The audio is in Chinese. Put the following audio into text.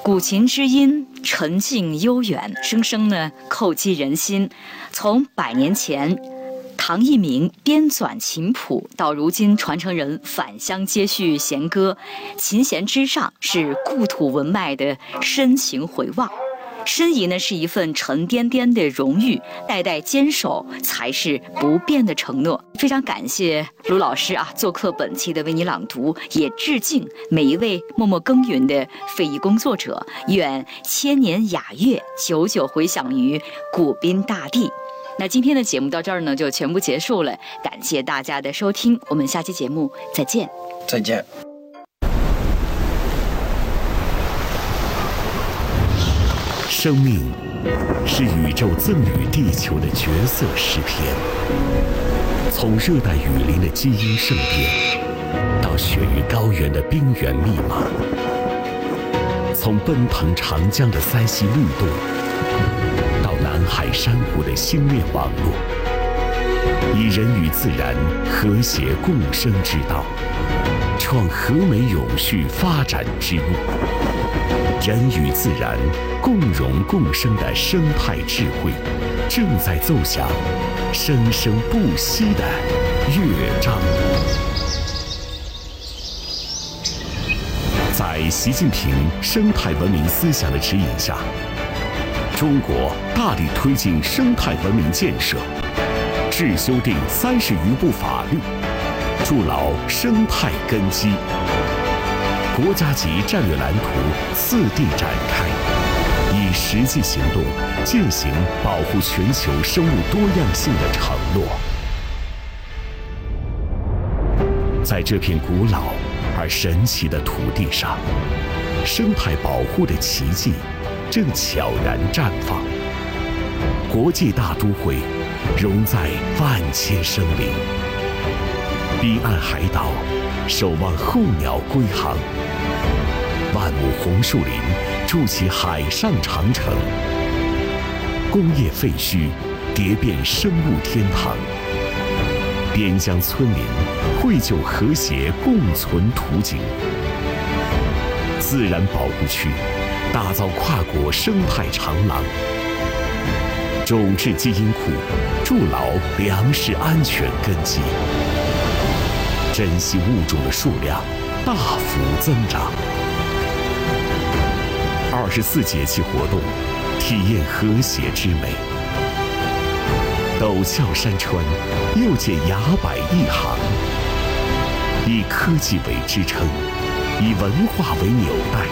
古琴之音沉静悠远，声声呢叩击人心。从100年前唐一鸣编纂琴谱，到如今传承人返乡接续弦歌，琴弦之上是故土文脉的深情回望。申遗呢是一份沉甸甸的荣誉，代代坚守才是不变的承诺。非常感谢卢老师做客本期的为你朗读，也致敬每一位默默耕耘的非遗工作者，愿千年雅乐久久回响于古滨大地。那今天的节目到这儿呢就全部结束了，感谢大家的收听，我们下期节目再见。 再见。 生命是宇宙赠予地球的绝色诗篇，从热带雨林的基因盛变，到雪域高原的冰原密码，从奔腾长江的三溪律动，到南海珊瑚的星链网络，以人与自然和谐共生之道，创和美永续发展之路。人与自然共荣共生的生态智慧，正在奏响生生不息的乐章。在习近平生态文明思想的指引下，中国大力推进生态文明建设，制修订30余部法律，筑牢生态根基。国家级战略蓝图次第展开，以实际行动践行保护全球生物多样性的承诺。在这片古老而神奇的土地上，生态保护的奇迹正悄然绽放。国际大都会融在万千生灵，彼岸海岛守望候鸟归航，万亩红树林筑起海上长城，工业废墟叠变生物天堂，边疆村民绘就和谐共存图景。自然保护区打造跨国生态长廊，种质基因库筑牢粮食安全根基，珍稀物种的数量大幅增长。24节气活动，体验和谐之美。陡峭山川又见崖柏一行，以科技为支撑，以文化为纽带，